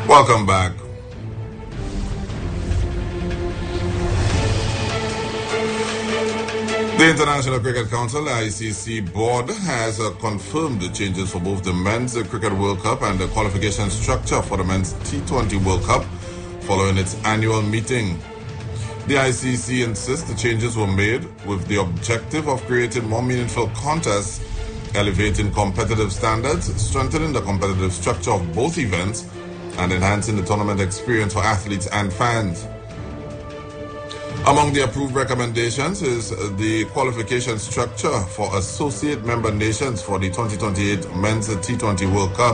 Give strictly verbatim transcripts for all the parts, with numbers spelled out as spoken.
Welcome back. The International Cricket Council, the I C C board, has uh, confirmed the changes for both the Men's Cricket World Cup and the qualification structure for the Men's T twenty World Cup following its annual meeting. The I C C insists the changes were made with the objective of creating more meaningful contests, elevating competitive standards, strengthening the competitive structure of both events, and enhancing the tournament experience for athletes and fans. Among the approved recommendations is the qualification structure for associate member nations for the twenty twenty-eight Men's T twenty World Cup.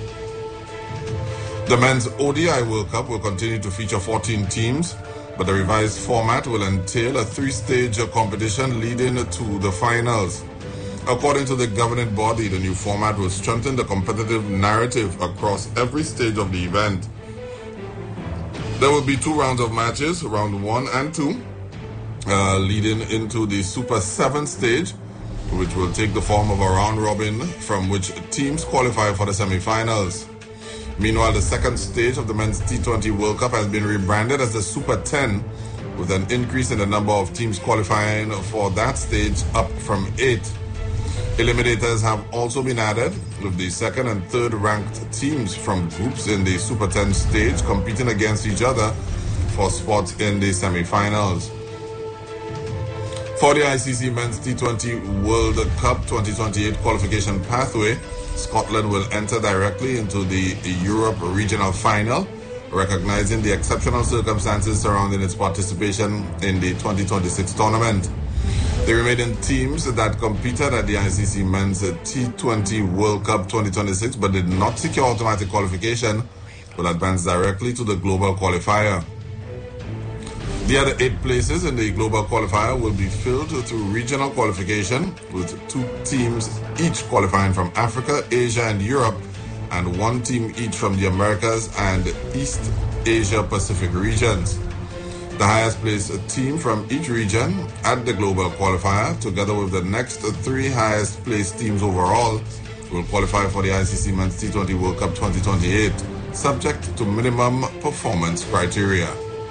The Men's O D I World Cup will continue to feature fourteen teams, but the revised format will entail a three-stage competition leading to the finals. According to the governing body, the new format will strengthen the competitive narrative across every stage of the event. There will be two rounds of matches, round one and two, uh, leading into the Super seven stage, which will take the form of a round robin from which teams qualify for the semi-finals. Meanwhile, the second stage of the Men's T twenty World Cup has been rebranded as the Super ten, with an increase in the number of teams qualifying for that stage up from eight. Eliminators have also been added, with the second and third ranked teams from groups in the Super ten stage competing against each other for spots in the semi-finals. For the I C C Men's T twenty World Cup twenty twenty-eight qualification pathway, Scotland will enter directly into the Europe Regional Final, recognizing the exceptional circumstances surrounding its participation in the twenty twenty-six tournament. The remaining teams that competed at the I C C Men's T twenty World Cup twenty twenty-six but did not secure automatic qualification will advance directly to the global qualifier. The other eight places in the global qualifier will be filled through regional qualification, with two teams each qualifying from Africa, Asia, and Europe, and one team each from the Americas and East Asia Pacific regions. The highest placed team from each region at the global qualifier, together with the next three highest placed teams overall, will qualify for the I C C Men's T twenty World Cup twenty twenty-eight, subject to minimum performance criteria.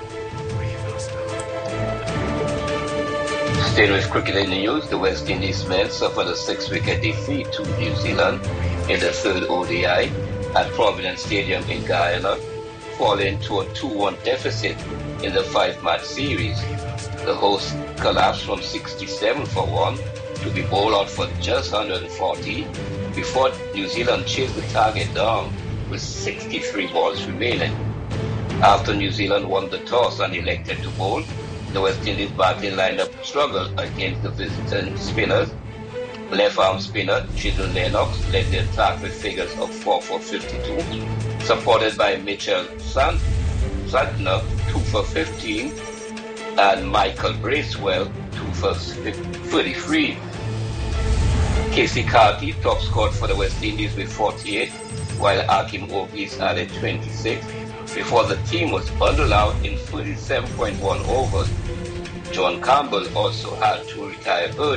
Staying with cricket in the news, the West Indies men suffered a six-wicket defeat to New Zealand in the third O D I at Providence Stadium in Guyana, falling to a two one deficit in the five-match series. The hosts collapsed from sixty-seven for one to be bowled out for just one hundred forty before New Zealand chased the target down with sixty-three balls remaining. After New Zealand won the toss and elected to bowl, the West Indies batting lineup struggled against the visiting spinners. Left-arm spinner Chidon Lennox led the attack with figures of four for fifty-two, supported by Mitchell Sant- Santner, two for fifteen, and Michael Bracewell, two for thirty-three. Casey Carty top scored for the West Indies with forty-eight, while Akim Ovis added twenty-six, before the team was bundled out in thirty-seven point one overs. John Campbell also had to retire early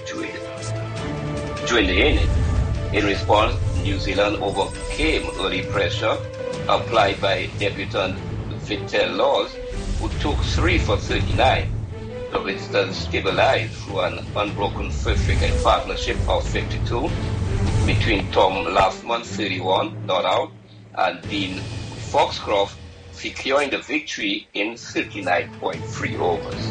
during the inning. In response, New Zealand overcame early pressure applied by debutant Vittel Laws, who took three for thirty-nine. The visitors stabilized through an unbroken fifth-wicket partnership of fifty-two between Tom Lathman, thirty-one, not out, and Dean Foxcroft, securing the victory in thirty-nine point three overs.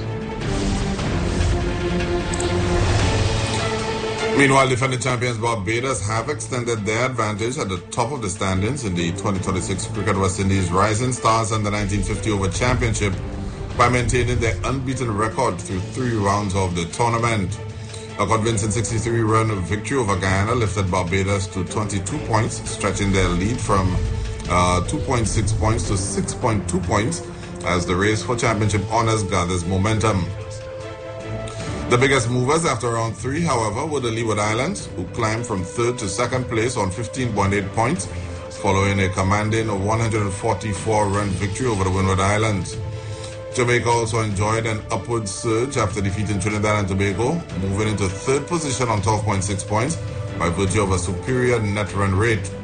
Meanwhile, defending champions Barbados have extended their advantage at the top of the standings in the twenty twenty-six Cricket West Indies Rising Stars Under nineteen fifty Over Championship by maintaining their unbeaten record through three rounds of the tournament. A convincing sixty-three run victory over Guyana lifted Barbados to twenty-two points, stretching their lead from uh, two point six points to six point two points as the race for championship honours gathers momentum. The biggest movers after round three, however, were the Leeward Islands, who climbed from third to second place on fifteen point eight points, following a commanding one hundred forty-four run victory over the Windward Islands. Jamaica also enjoyed an upward surge after defeating Trinidad and Tobago, moving into third position on twelve point six points by virtue of a superior net run rate.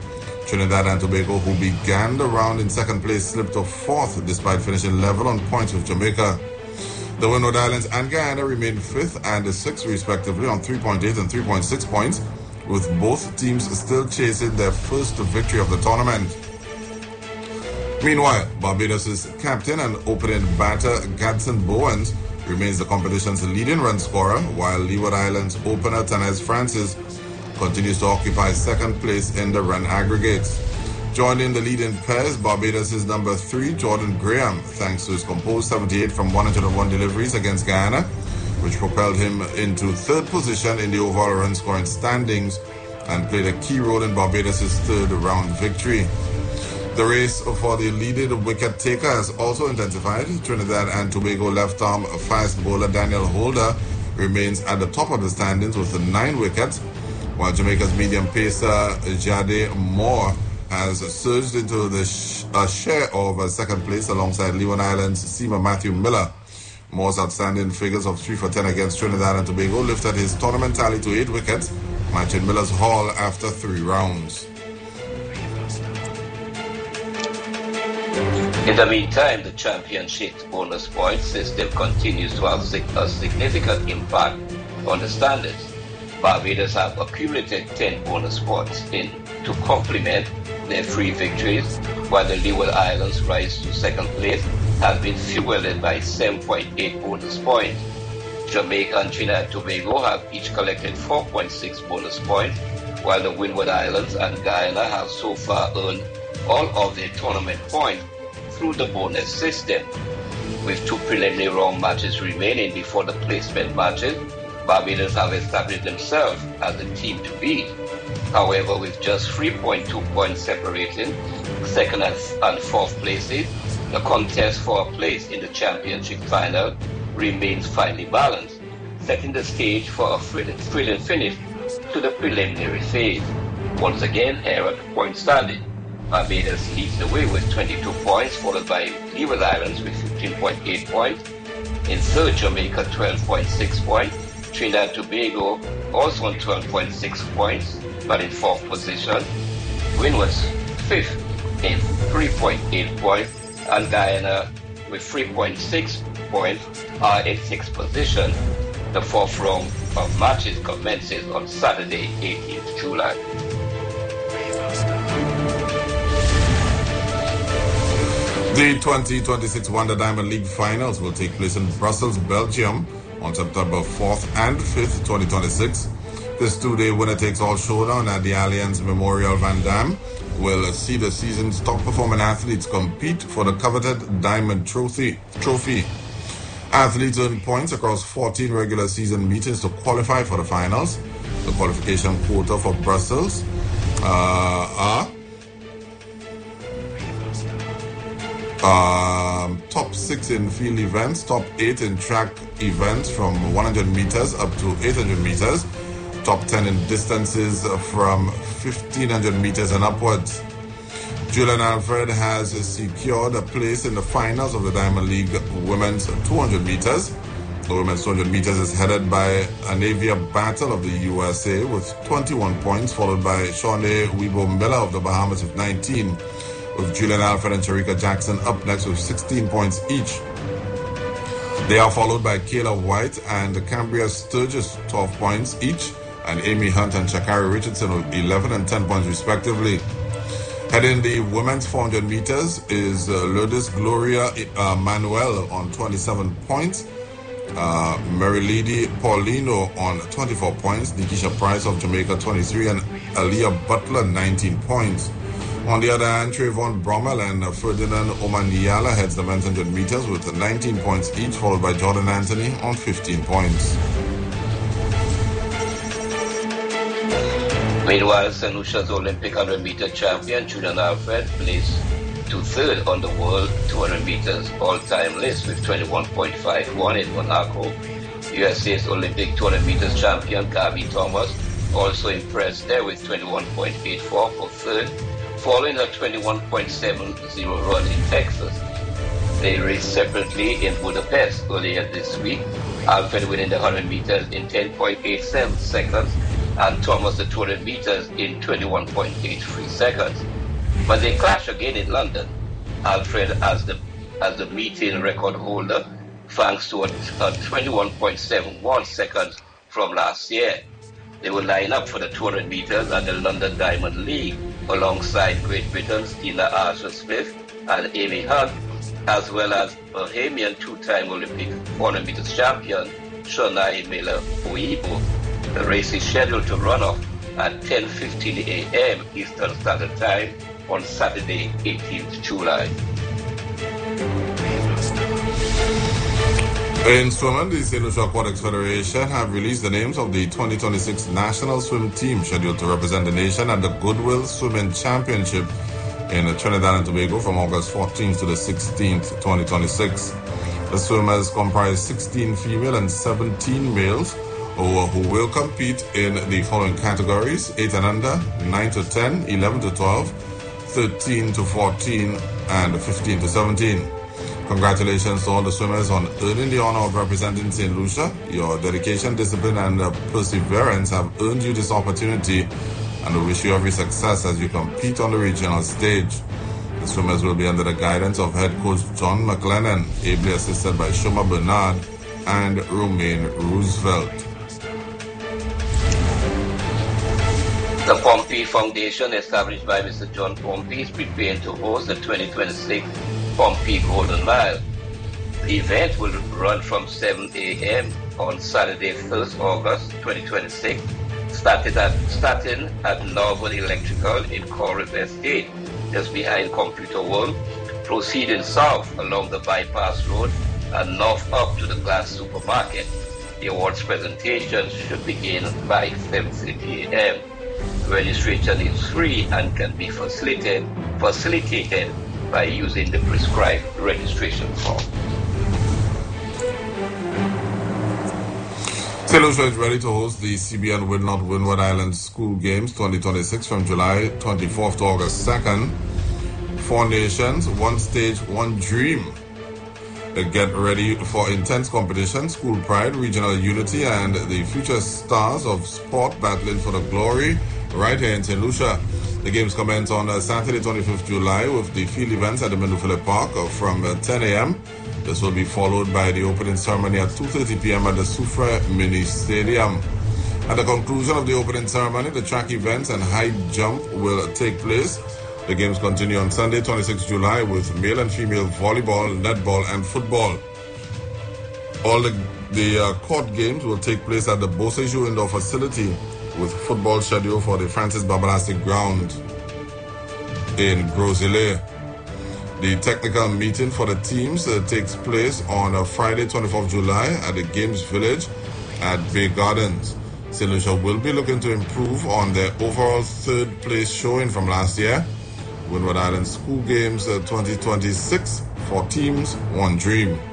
Trinidad and Tobago, who began the round in second place, slipped to fourth despite finishing level on points with Jamaica. The Windward Islands and Guyana remained fifth and sixth respectively on three point eight and three point six points, with both teams still chasing their first victory of the tournament. Meanwhile, Barbados' captain and opening batter Gadson Bowens remains the competition's leading run scorer, while Leeward Islands opener Tanez Francis continues to occupy second place in the run aggregates. Joining the leading pairs, Barbados' number three, Jordan Graham, thanks to his composed seventy-eight from one hundred one deliveries against Guyana, which propelled him into third position in the overall run scoring standings and played a key role in Barbados' third round victory. The race for the leading wicket taker has also intensified. Trinidad and Tobago left-arm fast bowler Daniel Holder remains at the top of the standings with nine wickets, while Jamaica's medium pacer Jade Moore has surged into the sh- a share of a second place alongside Leeward Islands seamer Matthew Miller. Moore's outstanding figures of three for ten against Trinidad and Tobago lifted his tournament tally to eight wickets, matching Miller's haul after three rounds. In the meantime, the championship bonus point system continues to have a significant impact on the standings. Barbados have accumulated ten bonus points in to complement their three victories, while the Leeward Islands' rise to second place has been fueled by seven point eight bonus points. Jamaica and Trinidad and Tobago have each collected four point six bonus points, while the Windward Islands and Guyana have so far earned all of their tournament points through the bonus system. With two preliminary round matches remaining before the placement matches, Barbados have established themselves as the team to beat. However, with just three point two points separating second and fourth places, the contest for a place in the championship final remains finely balanced, setting the stage for a thrilling finish to the preliminary phase. Once again, here at the point standing, Barbados leads the way with twenty-two points, followed by Leeward Islands with fifteen point eight points. In third, Jamaica twelve point six points. Trinidad and Tobago also on twelve point six points, but in fourth position. Windward's fifth in three point eight points, and Guyana with three point six points are in sixth position. The fourth round of matches commences on Saturday, eighteenth July. The twenty twenty-six Wonder Diamond League finals will take place in Brussels, Belgium on September fourth and fifth, twenty twenty-six. This two-day winner-takes-all showdown at the Allianz Memorial Van Damme will see the season's top-performing athletes compete for the coveted Diamond Trophy. Trophy. Athletes earn points across fourteen regular season meetings to qualify for the finals. The qualification quota for Brussels uh, are Um, top six in field events, top eight in track events from one hundred meters up to eight hundred meters, top ten in distances from fifteen hundred meters and upwards. Julian Alfred has secured a place in the finals of the Diamond League Women's two hundred meters. The Women's two hundred meters is headed by Anavia Battle of the U S A with twenty-one points, followed by Shawnee Weibo-Miller of the Bahamas with nineteen. With Julian Alfred and Sharika Jackson up next with sixteen points each. They are followed by Kayla White and Cambria Sturgis, twelve points each, and Amy Hunt and Shakari Richardson with eleven and ten points respectively. Heading the women's four hundred meters is uh, Lourdes Gloria uh, Manuel on twenty-seven points, uh, Marilady Paulino on twenty-four points, Nikisha Price of Jamaica twenty-three, and Aliyah Butler nineteen points. On the other hand, Trayvon Brommel and Ferdinand Omaniala heads the men's one hundred meters with nineteen points each, followed by Jordan Anthony on fifteen points. Meanwhile, Saint Lucia's Olympic one hundred meter champion Julian Alfred placed to third on the world two hundred meters all-time list with twenty-one point five one in Monaco. U S A's Olympic two hundred meters champion Gabby Thomas also impressed there with twenty-one point eight four for third, following a twenty-one point seven zero run in Texas. They raced separately in Budapest earlier this week, Alfred winning the one hundred meters in ten point eight seven seconds, and Thomas the two hundred meters in twenty-one point eight three seconds. But they clash again in London. Alfred as the as the meeting record holder, thanks to a, a twenty-one point seven one seconds from last year. They will line up for the two hundred meters at the London Diamond League alongside Great Britain's Tina Archer-Smith and Amy Hunt, as well as Bahamian two-time Olympic four hundred meters champion Shonai Miller-Uibo. The race is scheduled to run off at ten fifteen a m Eastern Standard Time on Saturday, eighteenth July. In swimming, the Saint Lucia Aquatics Federation have released the names of the twenty twenty-six national swim team scheduled to represent the nation at the Goodwill Swimming Championship in Trinidad and Tobago from August fourteenth to the sixteenth, twenty twenty-six. The swimmers comprise sixteen female and seventeen males who, who will compete in the following categories: eight and under, nine to ten, eleven to twelve, thirteen to fourteen, and fifteen to seventeen. Congratulations to all the swimmers on earning the honor of representing Saint Lucia. Your dedication, discipline, and uh, perseverance have earned you this opportunity, and we wish you every success as you compete on the regional stage. The swimmers will be under the guidance of head coach John McLennan, ably assisted by Shoma Bernard and Romaine Roosevelt. The Pompey Foundation, established by Mister John Pompey, is preparing to host the twenty twenty-six Pompey Golden Mile. The event will run from seven a m on Saturday, first August twenty twenty-six, started at, starting at Northern Electrical in Corinth Estate, just behind Computer World, proceeding south along the bypass road and north up to the Glass Supermarket. The awards presentation should begin by seven thirty a m Registration is free and can be facilitated, facilitated by using the prescribed registration form. Saint Lucia is ready to host the C B N Win Not Windward Island School Games twenty twenty-six from July twenty-fourth to August second. Four nations, one stage, one dream. Get ready for intense competition, school pride, regional unity, and the future stars of sport battling for the glory right here in Saint Lucia. The games commence on uh, Saturday, twenty-fifth July, with the field events at the Mindufile Park uh, from uh, ten a m This will be followed by the opening ceremony at two thirty p m at the Soufriere Mini Stadium. At the conclusion of the opening ceremony, the track events and high jump will take place. The games continue on Sunday, twenty-sixth July, with male and female volleyball, netball, and football. All the, the uh, court games will take place at the Beausejour Indoor Facility, with football scheduled for the Francis Babalastic Ground in Gros-Islet. The technical meeting for the teams uh, takes place on uh, Friday, twenty-fourth July, at the Games Village at Bay Gardens. Saint Lucia will be looking to improve on their overall third place showing from last year. Windward Island School Games uh, twenty twenty-six, four teams, one dream.